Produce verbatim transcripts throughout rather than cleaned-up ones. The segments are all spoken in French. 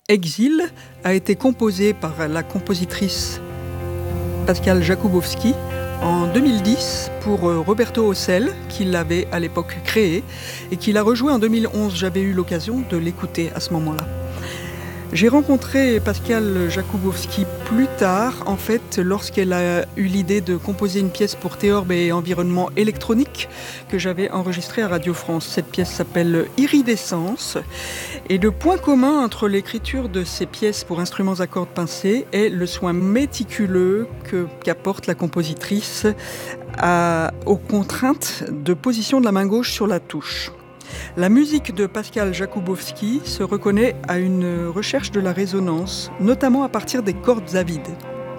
Exil a été composé par la compositrice Pascale Jakubowski en deux mille dix pour Roberto Ossel, qui l'avait à l'époque créé et qui l'a rejoué en deux mille onze. J'avais eu l'occasion de l'écouter à ce moment-là. J'ai rencontré Pascale Jakubowski plus tard, en fait, lorsqu'elle a eu l'idée de composer une pièce pour Théorbe et environnement électronique que j'avais enregistrée à Radio France. Cette pièce s'appelle Iridescence. Et le point commun entre l'écriture de ces pièces pour instruments à cordes pincées est le soin méticuleux que, qu'apporte la compositrice à, aux contraintes de position de la main gauche sur la touche. La musique de Pascale Jakubowski se reconnaît à une recherche de la résonance, notamment à partir des cordes à vide.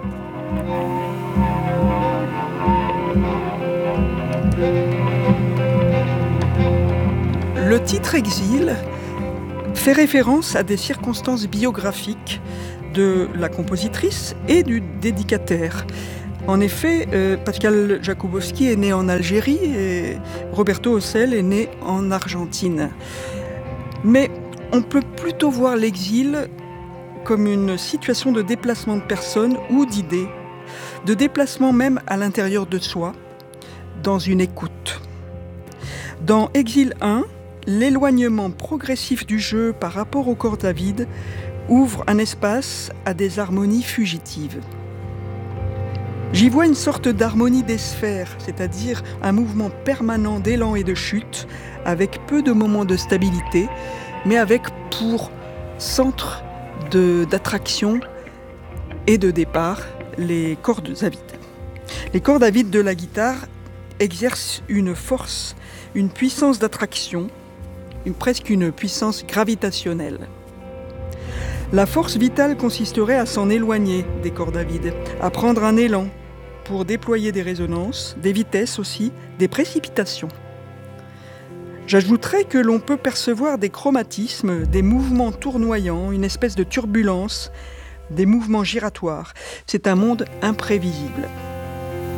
Le titre Exil fait référence à des circonstances biographiques de la compositrice et du dédicataire. En effet, euh, Pascale Jakubowski est née en Algérie et Roberto Ossel est né en Argentine. Mais on peut plutôt voir l'exil comme une situation de déplacement de personnes ou d'idées, de déplacement même à l'intérieur de soi, dans une écoute. Dans Exil un, l'éloignement progressif du jeu par rapport aux cordes à vide ouvre un espace à des harmonies fugitives. J'y vois une sorte d'harmonie des sphères, c'est-à-dire un mouvement permanent d'élan et de chute, avec peu de moments de stabilité, mais avec pour centre de, d'attraction et de départ les cordes à vide. Les cordes à vide de la guitare exercent une force, une puissance d'attraction, une, presque une puissance gravitationnelle. La force vitale consisterait à s'en éloigner des cordes à vide, à prendre un élan pour déployer des résonances, des vitesses aussi, des précipitations. J'ajouterais que l'on peut percevoir des chromatismes, des mouvements tournoyants, une espèce de turbulence, des mouvements giratoires. C'est un monde imprévisible.